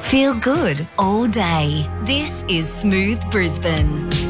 Feel good all day. This is Smooth Brisbane.